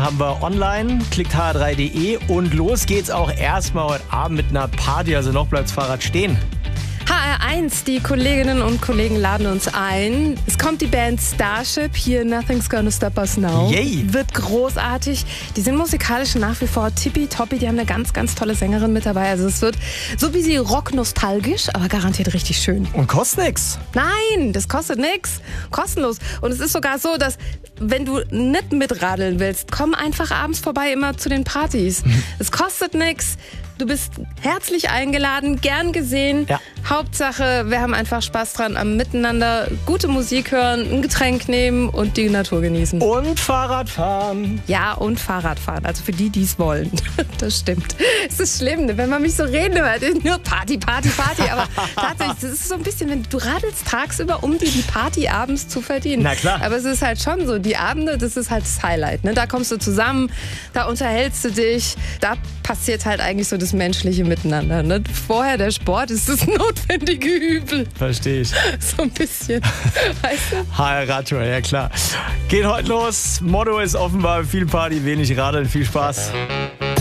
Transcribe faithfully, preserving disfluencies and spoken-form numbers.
haben wir online, klickt h r drei punkt d e und los geht's auch erstmal heute Abend mit einer Party, also noch bleibt's Fahrrad stehen. H R eins, die Kolleginnen und Kollegen laden uns ein. Es kommt die Band Starship, hier Nothing's Gonna Stop Us Now. Yay. Wird großartig. Die sind musikalisch nach wie vor tippitoppi. Die haben eine ganz, ganz tolle Sängerin mit dabei. Also es wird so wie sie rocknostalgisch, aber garantiert richtig schön. Und kostet nix. Nein, das kostet nix. Kostenlos. Und es ist sogar so, dass wenn du nicht mitradeln willst, komm einfach abends vorbei immer zu den Partys. Es kostet nix. Du bist herzlich eingeladen, gern gesehen. Ja. Hauptsache, wir haben einfach Spaß dran am Miteinander, gute Musik hören, ein Getränk nehmen und die Natur genießen. Und Fahrrad fahren. Ja, und Fahrradfahren. Also für die, die es wollen. Das stimmt. Es ist schlimm, wenn man mich so reden hört. Nur Party, Party, Party. Aber tatsächlich, das ist so ein bisschen, wenn du radelst tagsüber, um dir die Party abends zu verdienen. Na klar. Aber es ist halt schon so, die Abende, das ist halt das Highlight. Ne? Da kommst du zusammen, da unterhältst du dich, da passiert halt eigentlich so das menschliche Miteinander. Ne? Vorher der Sport ist das notwendige Übel. Verstehe ich. So ein bisschen. Weißt du? H R Radtour, ja klar. Geht heute los. Motto ist offenbar viel Party, wenig Radeln. Viel Spaß.